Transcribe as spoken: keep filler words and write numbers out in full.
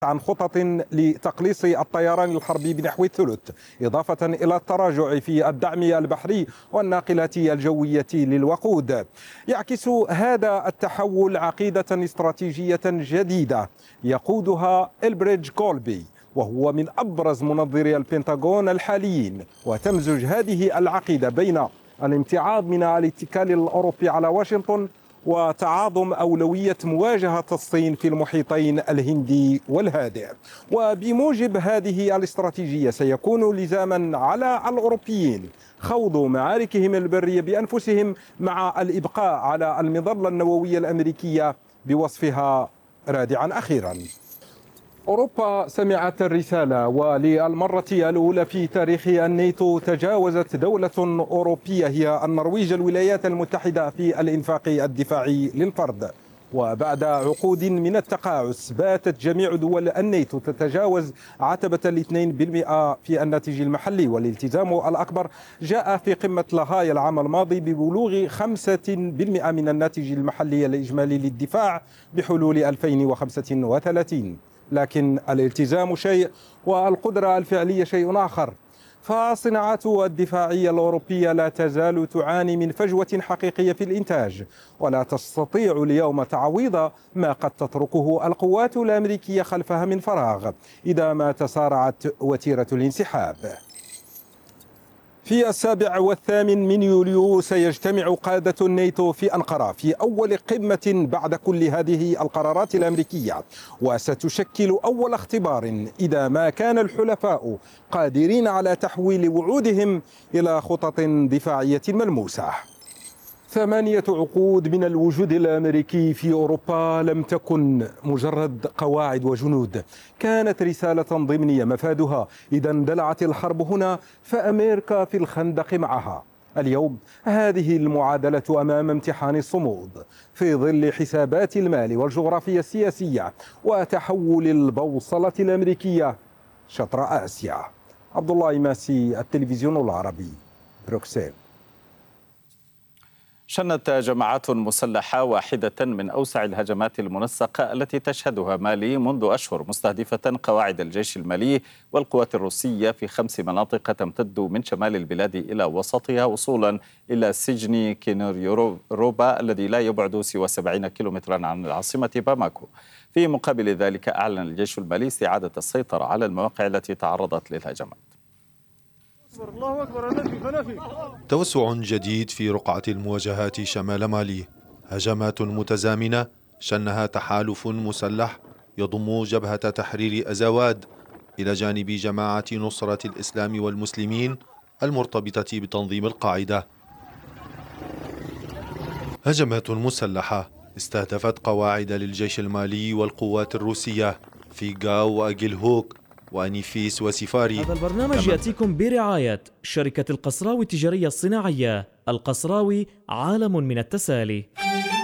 عن خطط لتقليص الطيران الحربي بنحو الثلث، إضافة إلى التراجع في الدعم البحري والناقلات الجوية للوقود. يعكس هذا التحول عقيدة استراتيجية جديدة يقودها إلبريدج كولبي، وهو من أبرز منظري البنتاغون الحاليين، وتمزج هذه العقيدة بين الامتعاض من الاتكال الأوروبي على واشنطن وتعاظم أولوية مواجهة الصين في المحيطين الهندي والهادئ. وبموجب هذه الاستراتيجية سيكون لزاما على الأوروبيين خوض معاركهم البرية بأنفسهم مع الإبقاء على المظلة النووية الأمريكية بوصفها رادعا أخيرا. أوروبا سمعت الرسالة، وللمرة الأولى في تاريخ الناتو تجاوزت دولة أوروبية هي النرويج الولايات المتحدة في الإنفاق الدفاعي للفرد. وبعد عقود من التقاعس باتت جميع دول الناتو تتجاوز عتبة الاثنين بالمئة في الناتج المحلي، والالتزام الأكبر جاء في قمة لاهاي العام الماضي ببلوغ خمسة بالمئة من الناتج المحلي الإجمالي للدفاع بحلول ألفين وخمسة وثلاثين. لكن الالتزام شيء والقدرة الفعلية شيء آخر، فالصناعات الدفاعية الأوروبية لا تزال تعاني من فجوة حقيقية في الإنتاج، ولا تستطيع اليوم تعويض ما قد تتركه القوات الأمريكية خلفها من فراغ إذا ما تسارعت وتيرة الانسحاب. في السابع والثامن من يوليو سيجتمع قادة الناتو في أنقرة في أول قمة بعد كل هذه القرارات الأمريكية، وستشكل أول اختبار إذا ما كان الحلفاء قادرين على تحويل وعودهم إلى خطط دفاعية ملموسة. ثمانية عقود من الوجود الأمريكي في أوروبا لم تكن مجرد قواعد وجنود، كانت رسالة ضمنية مفادها إذا اندلعت الحرب هنا فأمريكا في الخندق معها. اليوم هذه المعادلة أمام امتحان الصمود في ظل حسابات المال والجغرافيا السياسية وتحول البوصلة الأمريكية شطر آسيا. عبد الله ماسي، التلفزيون العربي، بروكسل. شنت جماعات مسلحة واحدة من أوسع الهجمات المنسقة التي تشهدها مالي منذ أشهر، مستهدفة قواعد الجيش المالي والقوات الروسية في خمس مناطق تمتد من شمال البلاد إلى وسطها وصولا إلى سجن كينيروبا الذي لا يبعد سوى سبعين كيلومترا عن العاصمة باماكو. في مقابل ذلك أعلن الجيش المالي استعادة السيطرة على المواقع التي تعرضت للهجمات. توسع جديد في رقعة المواجهات شمال مالي، هجمات متزامنة شنها تحالف مسلح يضم جبهة تحرير أزاواد إلى جانب جماعة نصرة الإسلام والمسلمين المرتبطة بتنظيم القاعدة. هجمات مسلحة استهدفت قواعد للجيش المالي والقوات الروسية في غاو وأجيل هوك وأنيفيس وسفاري. هذا البرنامج يأتيكم برعاية شركة القصراوي التجارية الصناعية. القصراوي، عالم من التسالي.